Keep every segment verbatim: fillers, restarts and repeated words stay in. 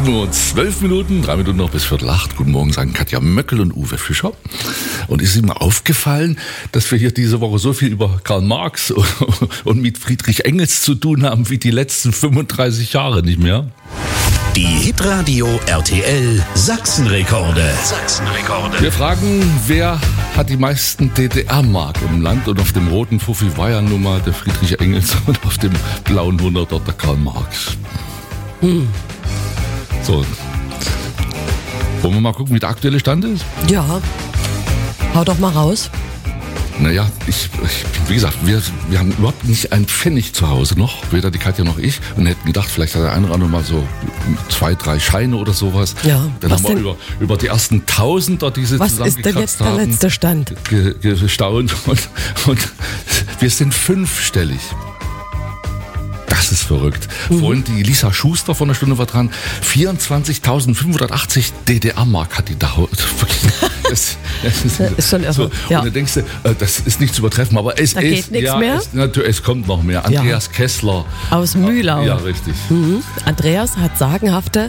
sieben Uhr zwölf Minuten, drei Minuten noch bis Viertel acht. Guten Morgen, sagen Katja Möckel und Uwe Fischer. Und ist Ihnen mal aufgefallen, dass wir hier diese Woche so viel über Karl Marx und mit Friedrich Engels zu tun haben wie die letzten fünfunddreißig Jahre nicht mehr? Die Hitradio R T L Sachsenrekorde. Sachsenrekorde. Wir fragen, wer hat die meisten D D R-Mark im Land? Und auf dem roten Fuffi war ja nun mal der Friedrich Engels und auf dem blauen Hunderter der Karl Marx. Hm. So. Wollen wir mal gucken, wie der aktuelle Stand ist? Ja. Hau doch mal raus. Naja, ich, ich, wie gesagt, wir, wir haben überhaupt nicht einen Pfennig zu Hause noch, weder die Katja noch ich, und hätten gedacht, vielleicht hat der eine oder andere mal so zwei, drei Scheine oder sowas. Ja, dann haben wir über, über die ersten Tausender, die sie was zusammengekratzt ist denn jetzt der haben, letzte Stand? Ge, gestaunt und, und wir sind fünfstellig. Das ist verrückt. Mhm. Vorhin die Lisa Schuster von der Stunde war dran. vierundzwanzigtausendfünfhundertachtzig D D R-Mark hat die da. Das, das ist, ist schon irre. So. Ja. Und dann denkst du, das ist nicht zu übertreffen, aber es da ist. Geht ja, mehr? Es, natürlich, es kommt noch mehr. Andreas ja. Kessler. Aus Mühlau. Ja, richtig. Mhm. Andreas hat sagenhafte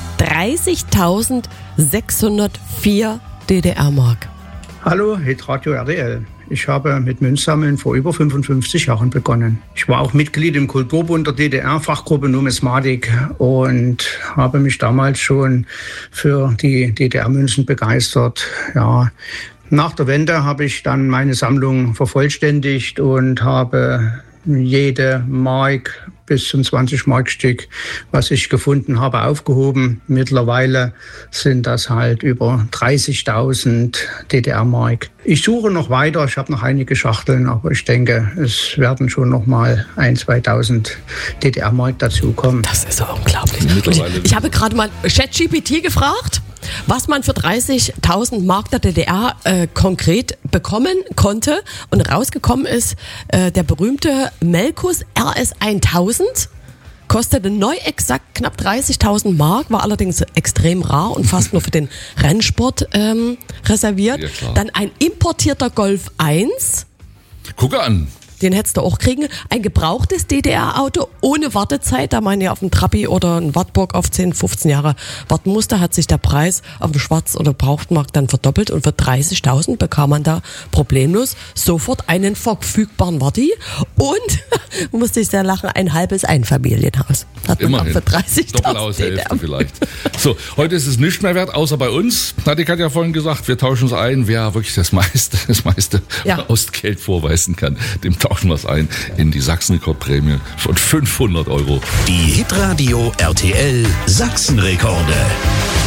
dreißigtausendsechshundertvier D D R-Mark. Hallo, Hitradio R T L. Ich habe mit Münzsammeln vor über fünfundfünfzig Jahren begonnen. Ich war auch Mitglied im Kulturbund der D D R, Fachgruppe Numismatik, und habe mich damals schon für die D D R-Münzen begeistert. Ja, nach der Wende habe ich dann meine Sammlung vervollständigt und habe jede Mark bis zum zwanzig-Mark-Stück, was ich gefunden habe, aufgehoben. Mittlerweile sind das halt über dreißigtausend D D R-Mark. Ich suche noch weiter, ich habe noch einige Schachteln, aber ich denke, es werden schon noch mal ein-, zweitausend D D R-Mark dazukommen. Das ist so unglaublich. Ich, ich habe gerade mal ChatGPT gefragt, was man für dreißigtausend Mark der D D R äh, konkret bekommen konnte. Und rausgekommen ist äh, der berühmte Melkus R S tausend. Kostete neu exakt knapp dreißigtausend Mark, war allerdings extrem rar und fast nur für den Rennsport ähm, reserviert. Ja, dann ein importierter Golf eins. Gucke an. Den hättest du auch kriegen. Ein gebrauchtes D D R-Auto ohne Wartezeit, da man ja auf einen Trabi oder einen Wartburg auf zehn, fünfzehn Jahre warten musste, hat sich der Preis auf dem Schwarz- oder Gebrauchtmarkt dann verdoppelt, und für dreißigtausend bekam man da problemlos sofort einen verfügbaren Warti und, musste ich sehr lachen, ein halbes Einfamilienhaus. Hat man Immerhin. Für dreißigtausend Doppelhaushälfte vielleicht. So, heute ist es nicht mehr wert, außer bei uns. Hat die Katja vorhin gesagt, wir tauschen es ein, wer wirklich das meiste, das meiste Ja. Ostgeld vorweisen kann, dem tauschen wir es ein in die Sachsenrekordprämie von fünfhundert Euro. Die Hitradio R T L Sachsenrekorde.